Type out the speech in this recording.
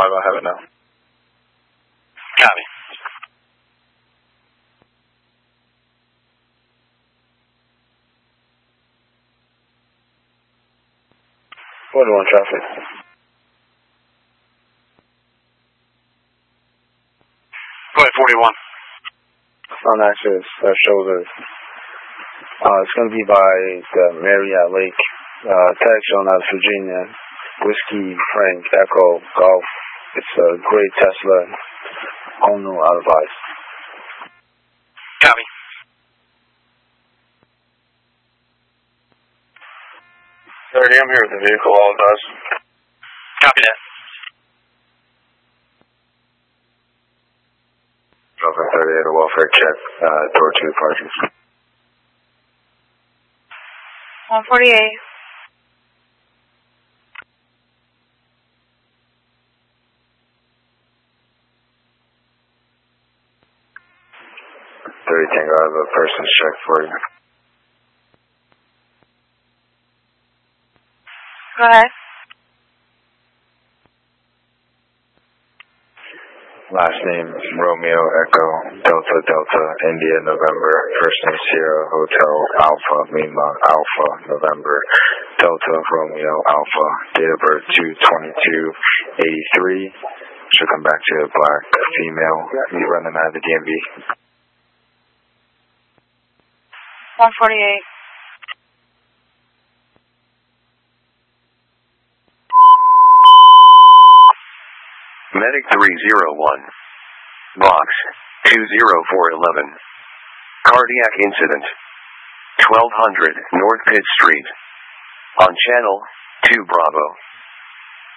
I have it now. Copy. 41 traffic. Go ahead, 41. On access, shoulders. It's going to be by the Marriott Lake. Tax on out of Virginia. Whiskey, Frank, Echo, Golf. It's a gray Tesla. Ono out of ice. Copy. I'm here with the vehicle, all it does. Copy that. Open 38, a welfare check, door 2 departures. 148. Tango, I have a person's check for you. Go ahead. Last name, Romeo, Echo, Delta, Delta, India, November. First name, Sierra, Hotel, Alpha, Lima, Alpha, November, Delta, Romeo, Alpha. Date of birth, 2/22/83. Should come back to a black female. You running out of the DMV. 148. Medic 301. Box 20411. Cardiac incident. 1200 North Pitt Street. On channel 2 Bravo.